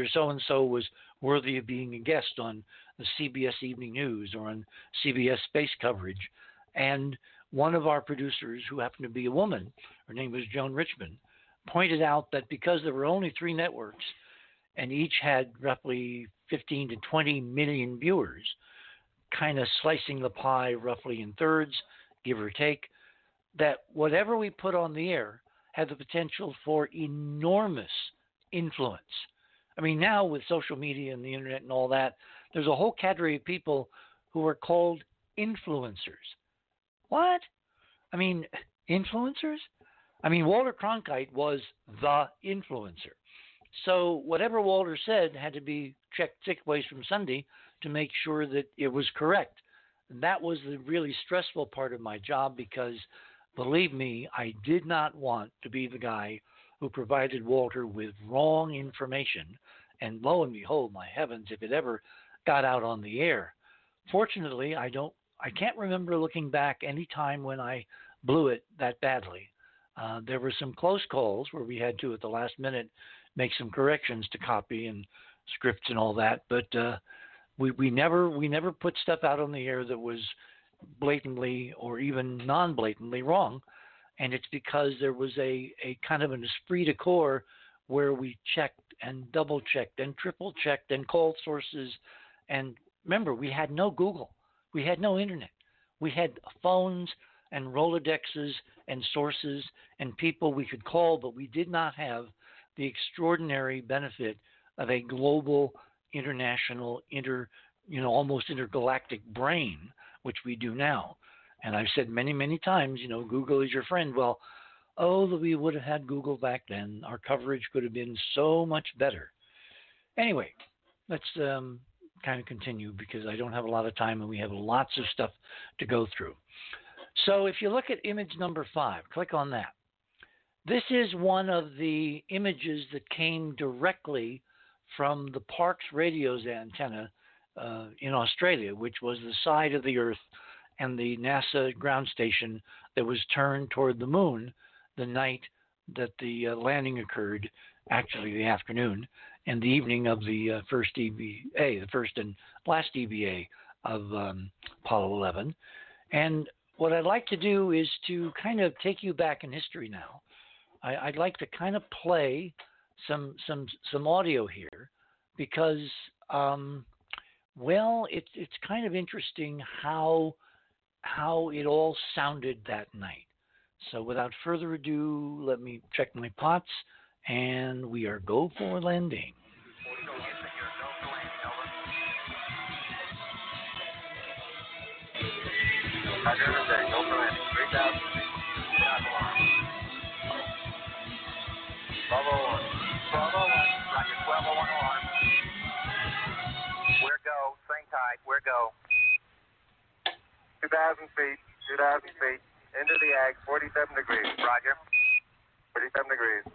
Mr. So-and-so was worthy of being a guest on the CBS Evening News or on CBS Space coverage. And one of our producers, who happened to be a woman, her name was Joan Richmond, pointed out that because there were only 3 networks and each had roughly 15 to 20 million viewers, kind of slicing the pie roughly in thirds, give or take, that whatever we put on the air had the potential for enormous influence. I mean, now with social media and the internet and all that, there's a whole cadre of people who are called influencers. What? I mean, influencers? I mean, Walter Cronkite was the influencer. So whatever Walter said had to be checked 6 ways from Sunday to make sure that it was correct. And that was the really stressful part of my job because, believe me, I did not want to be the guy who provided Walter with wrong information. And lo and behold, my heavens, if it ever got out on the air. Fortunately, I can't remember looking back any time when I blew it that badly. There were some close calls where we had to, at the last minute, make some corrections to copy and scripts and all that. But we never put stuff out on the air that was blatantly or even non-blatantly wrong. And it's because there was a kind of an esprit de corps where we checked and double-checked and triple-checked and called sources. And remember, we had no Google. We had no internet. We had phones and Rolodexes and sources and people we could call, but we did not have the extraordinary benefit of a global, international, almost intergalactic brain, which we do now. And I've said many, many times, Google is your friend. Well, that we would have had Google back then. Our coverage could have been so much better. Anyway, let's kind of continue because I don't have a lot of time and we have lots of stuff to go through. So if you look at image number 5, click on that. This is one of the images that came directly from the Parkes radio's antenna in Australia, which was the side of the Earth and the NASA ground station that was turned toward the moon the night that the landing occurred, actually the afternoon, and the evening of the first EVA, the first and last EVA of Apollo 11. And what I'd like to do is to kind of take you back in history now. I'd like to kind of play some audio here because, it's kind of interesting how it all sounded that night. So without further ado, let me check my pots, and we are go for landing. Roger, go for landing. 3,000 feet. Bravo 1. Bravo 1. Roger, 1201 alarm. We're go. Same tide. We're go. 2,000 feet. 2,000 feet. Into the ag. 47 degrees. Roger. 47 degrees.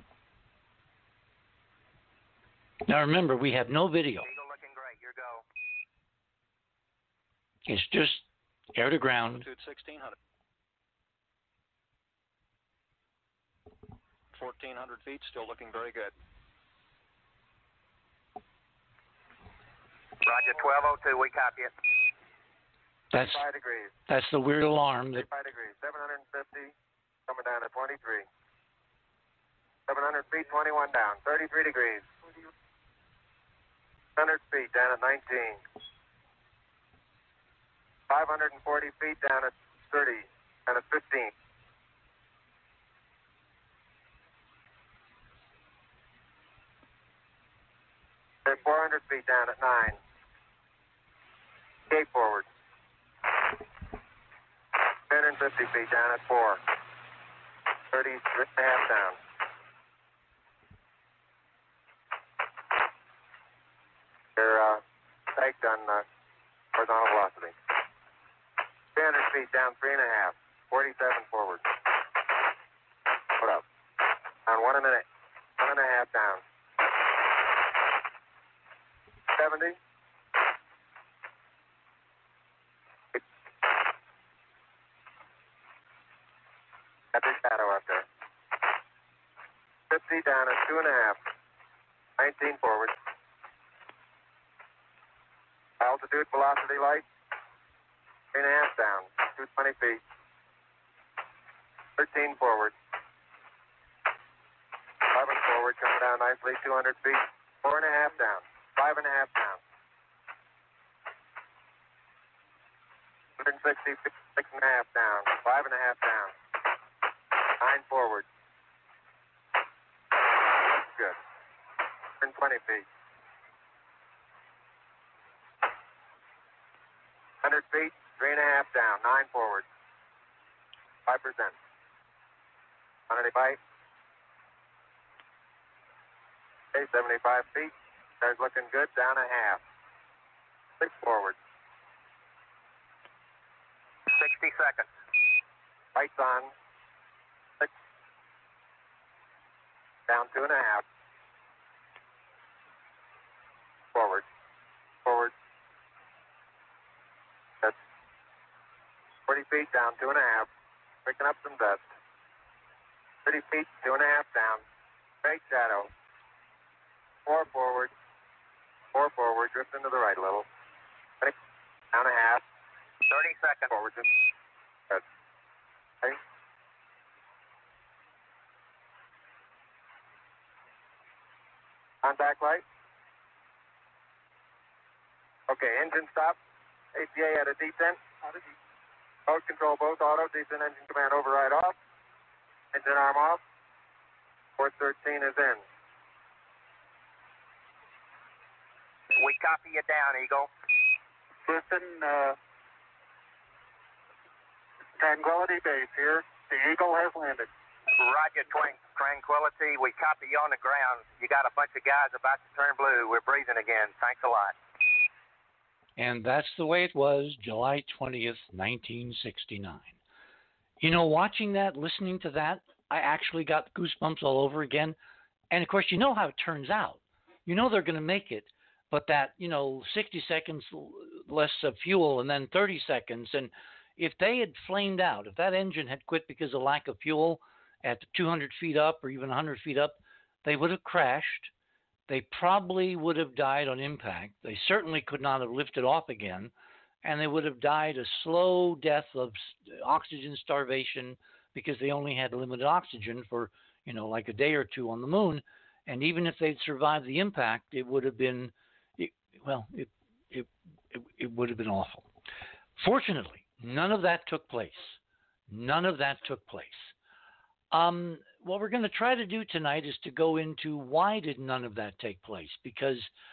Now remember, we have no video. Eagle looking great. Your go. It's just air to ground. 1600. 1,400 feet, still looking very good. Roger, 1202, we copy it. That's 5 degrees. That's the weird alarm. 5 degrees, 750, coming down to 23. 700 feet, 21 down, 33 degrees. 100 feet, down at 19. 540 feet, down at 30, down at 15. 400 feet down at 9. Gate forward. 1050 feet down at 4. 30 and a half down. They're tagged on horizontal velocity. 300 feet down 3 and a half. 47 forward. Put up. On 1 and a half down. 70. Got the shadow up there. 50 down at 2 and a half. 19 forward. altitude velocity light. 3.5 down. 220 feet. 13 forward. 11 forward, coming down nicely. 200 feet. 4.5 down. 5.5 down. 160 feet. 6.5 down. 5.5 down. 9 forward. Good. 120 feet. 100 feet. 3.5 down. 9 forward. 5%. 180 bite. Okay, 75 feet. Car's looking good. Down a half. 6 forward. 60 seconds. Lights on. 6. Down 2.5. Forward. Forward. That's 40 feet down 2.5. Picking up some dust. 30 feet, 2.5 down. Straight shadow. 4 forward. 4 forward. Drift into the right a little. 20, down a half. 30 seconds. Forward. Good. Okay. Contact light. Okay, engine stop. APA at a detent. Mode control both auto. Decent engine command override off. Engine arm off. Port 13 is in. We copy you down, Eagle. Listen, Tranquility Base here. The Eagle has landed. Roger, Tranquility. We copy you on the ground. You got a bunch of guys about to turn blue. We're breathing again. Thanks a lot. And that's the way it was, July 20th, 1969. You know, watching that, listening to that, I actually got goosebumps all over again. And, of course, you know how it turns out. You know they're going to make it, but that, 60 seconds less of fuel and then 30 seconds. And if they had flamed out, if that engine had quit because of lack of fuel at 200 feet up or even 100 feet up, they would have crashed. They probably would have died on impact. They certainly could not have lifted off again, and they would have died a slow death of oxygen starvation because they only had limited oxygen for, like a day or two on the moon. And even if they'd survived the impact, it would have been, it would have been awful. Fortunately, none of that took place. None of that took place. What we're going to try to do tonight is to go into why did none of that take place? Because,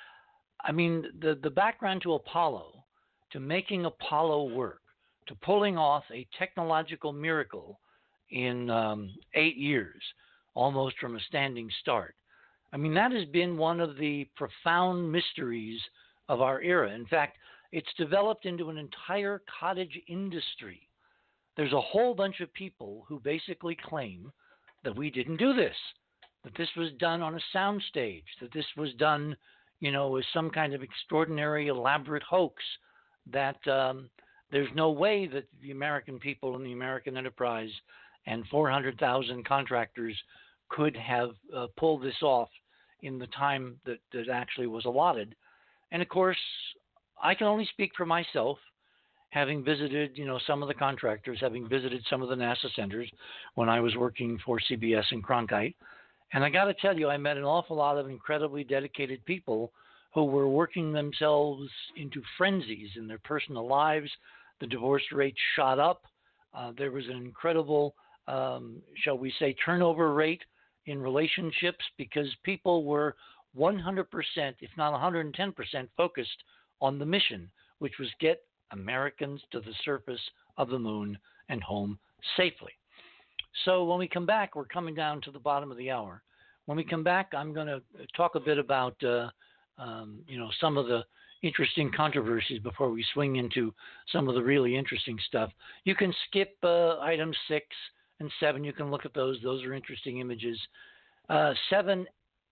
the background to Apollo, to making Apollo work, to pulling off a technological miracle in 8 years, almost from a standing start. That has been one of the profound mysteries of our era. In fact, it's developed into an entire cottage industry. There's a whole bunch of people who basically claim that we didn't do this, that this was done on a soundstage, that this was done, as some kind of extraordinary, elaborate hoax, that there's no way that the American people and the American enterprise and 400,000 contractors could have pulled this off in the time that actually was allotted. And, of course, I can only speak for myself, having visited, some of the contractors, having visited some of the NASA centers when I was working for CBS and Cronkite. And I got to tell you, I met an awful lot of incredibly dedicated people who were working themselves into frenzies in their personal lives. The divorce rate shot up. There was an incredible, shall we say, turnover rate in relationships because people were 100%, if not 110% focused on the mission, which was get Americans to the surface of the moon and home safely. So when we come back, we're coming down to the bottom of the hour. When we come back, I'm going to talk a bit about, some of the interesting controversies before we swing into some of the really interesting stuff. You can skip items 6 and 7. You can look at those. Those are interesting images. 7,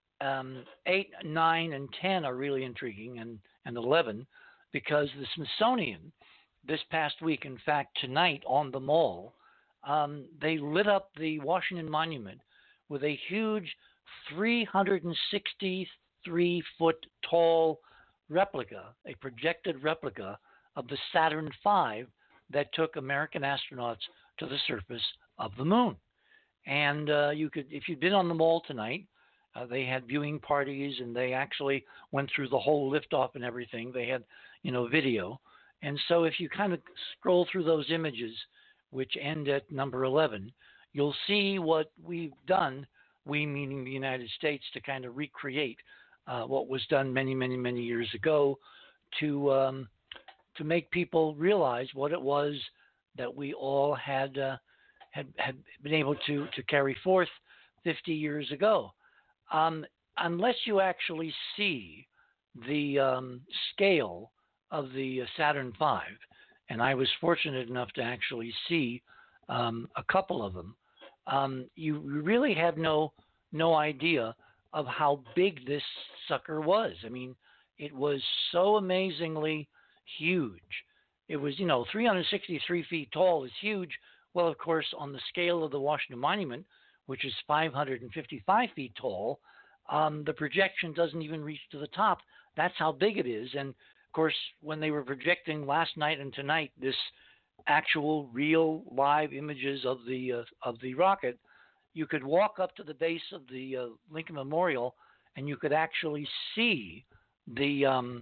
8, 9, and 10 are really intriguing, and 11, because the Smithsonian this past week, in fact, tonight on the Mall, they lit up the Washington Monument with a huge 363-foot tall replica, a projected replica of the Saturn V that took American astronauts to the surface of the moon. And you could, if you'd been on the mall tonight, they had viewing parties, and they actually went through the whole liftoff and everything. They had, video. And so if you kind of scroll through those images, which end at number 11, you'll see what we've done, we meaning the United States, to kind of recreate what was done many, many, many years ago to make people realize what it was that we all had been able to carry forth 50 years ago. Unless you actually see the scale of the Saturn V, and I was fortunate enough to actually see a couple of them, you really have no idea of how big this sucker was. I mean, it was so amazingly huge. It was, 363 feet tall is huge. Well, of course, on the scale of the Washington Monument, which is 555 feet tall, the projection doesn't even reach to the top. That's how big it is. And of course, when they were projecting last night and tonight this actual, real, live images of the rocket, you could walk up to the base of the Lincoln Memorial, and you could actually see the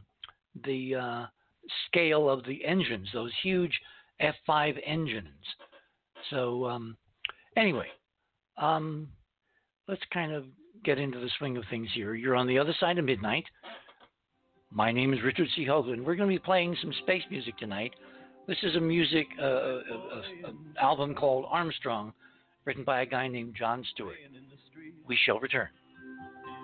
scale of the engines, those huge F5 engines. So anyway, let's kind of get into the swing of things here. You're on the other side of midnight. My name is Richard C. Hoagland. We're going to be playing some space music tonight. This is an album called Armstrong, written by a guy named John Stewart. We shall return.